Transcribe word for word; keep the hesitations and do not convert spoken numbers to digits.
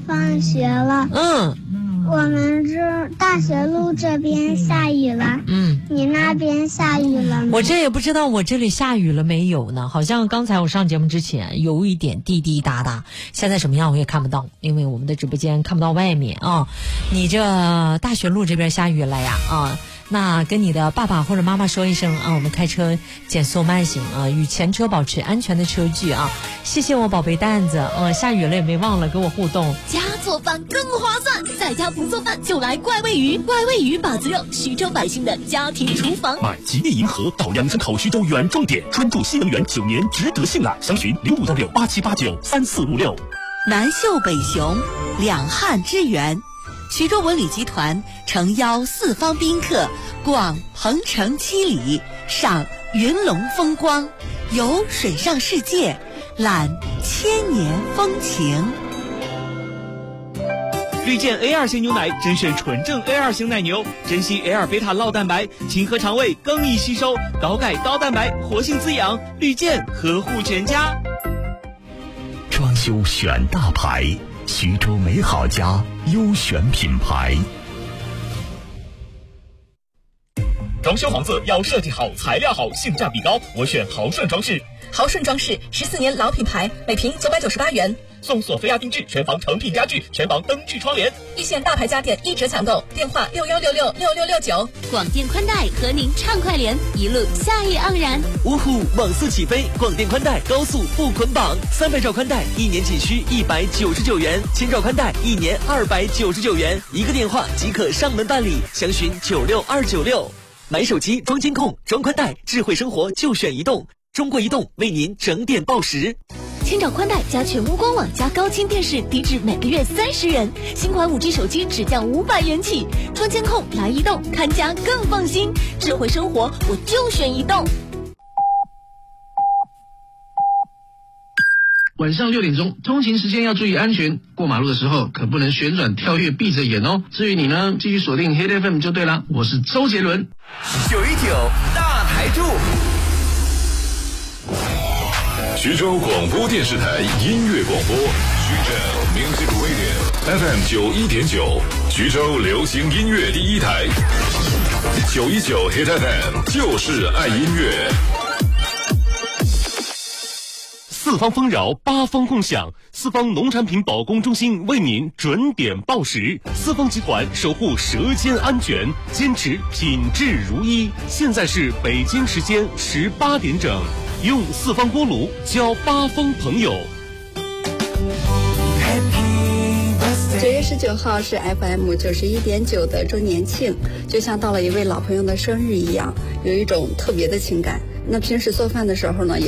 放学了。 嗯， 我们这大学路这边下雨了。 嗯， 你那边下雨了吗？ 我这也不知道我这里下雨了没有呢，好像刚才我上节目之前有一点滴滴答答，现在什么样我也看不到，因为我们的直播间看不到外面啊。你这大学路这边下雨了呀啊？那跟你的爸爸或者妈妈说一声啊，我们开车减速慢行啊，与前车保持安全的车距啊。谢谢我宝贝蛋子，呃，下雨了也没忘了跟我互动。 家做饭更划算，在家不做饭就来怪味鱼，怪味鱼把子肉，徐州百姓的家庭厨房。 买吉利银河到阳山口徐州原装店，专注新能源，九年值得信赖。详询零五幺六八七八九三四五六。 南秀北雄，两汉之源。徐州文旅集团诚邀四方宾客逛鹏城七里，赏云龙风光，游水上世界，览千年风情。 绿箭 A 二 型牛奶甄选纯正 A 二 型奶牛，珍稀 A 二 贝塔酪蛋白，清和肠胃，更易吸收，高钙高蛋白，活性滋养。绿箭呵护全家。 装修选大牌，徐州美好家优选品牌。装修房子要设计好，材料好，性价比高，我选豪顺装饰。 豪顺装饰十四年老品牌，每平九百九十八元， 送索菲亚定制全房成品家具，全房灯具窗帘。 一线大牌家电一折抢购，电话六幺六六六六六九。广电宽带和您畅快联，一路夏意盎然。 呜呼，网速起飞，广电宽带高速不捆绑，三百兆宽带一年仅需一百九十九元，千兆宽带一年二百九十九元，一个电话即可上门办理，详询九六二九六。买手机装监控，装宽带，智慧生活就选移动。中国移动为您整点报时。 千兆宽带加全屋官网加高清电视，低至每个月三十元。新款 五 G 手机只降五百元起。装监控来移动，看家更放心。智慧生活我就选移动。 晚上六点钟，通勤时间要注意安全，过马路的时候可不能旋转跳跃闭着眼哦。至于你呢，继续锁定 Hit F M 就对了。我是周杰伦。 九一九大台柱。 徐州广播电视台音乐广播，徐州 Music Radio F M 九一点九，徐州流行音乐第一台。九一九 Hit F M 就是爱音乐。 四方丰饶，八方共享。四方农产品保供中心为您准点报时。四方集团守护舌尖安全，坚持品质如一。现在是北京时间十八点整，用四方锅炉交八方朋友。 九月十九号是 F M 九十一点九的周年庆，就像到了一位老朋友的生日一样，有一种特别的情感。那平时做饭的时候呢，